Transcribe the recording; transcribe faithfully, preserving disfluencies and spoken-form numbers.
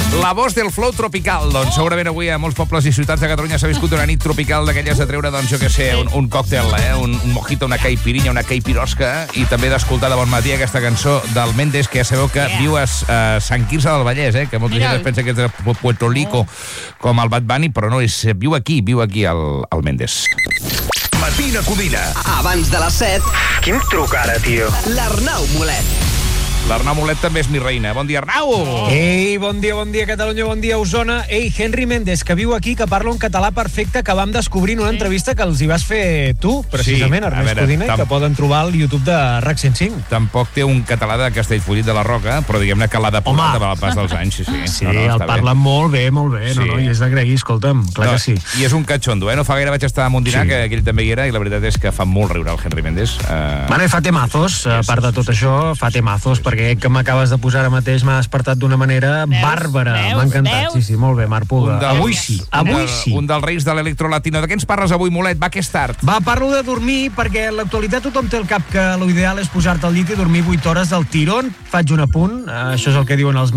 La voz del flow tropical. Doncs segurament avui a molts pobles i ciutats de Catalunya s'ha viscut una nit tropical d'aquelles de treure, doncs jo què sé, un, un còctel, eh? un, un mojito, una caipirinha, una caipirosca, i també d'escoltar de bon matí aquesta cançó del Méndez, que ja sabeu que yeah. viu a, a Sant Quirze del Vallès, eh? que molta gent es pensa que és de Puerto Rico, oh. com el Bad Bunny, però no, és, viu aquí, viu aquí el, el Méndez. Matina Codina. Abans de les set. Quin truc ara, tio? L'Arnau Molet. L'Arnau Molet també és mi reina. Bon dia, Arnau! Ei, bon dia, bon dia, Catalunya, bon dia, Osona. Ei, Henry Méndez, que viu aquí, que parla un català perfecte, que vam descobrir en una entrevista que els hi vas fer tu, precisament, sí, Ernest Codina, tam... que poden trobar al YouTube de RAC cent cinc. Tampoc té un català de Castellfollit de la Roca, però diguem-ne que l'ha depurat amb el pas dels anys, sí, sí. Sí, no, no, el parla bé. molt bé, molt bé, sí. no, no, i és d'agrair, escolta'm, clar no, que sí. I és un catxondo, eh? No fa gaire vaig estar a Mondinar, sí. que, que ell també hi era, i la veritat és que fa molt riure el Henry Méndez. Uh... Bueno, i fa temazos, a part de tot això, fa temazos, perquè que m'acabes de posar ara mateix m'ha despertat d'una manera veus, bàrbara. M'ha encantat. Veus? Sí, sí, molt bé, Marc Puga. Del, avui sí, avui un sí. Un dels reis de l'electrolatino. De què ens parles avui, Molet? Va, que és tard. Va, parlo de dormir, perquè en l'actualitat tothom té el cap que l'ideal és posar-te al llit i dormir vuit hores del tirón. Faig un apunt, això és el que diuen els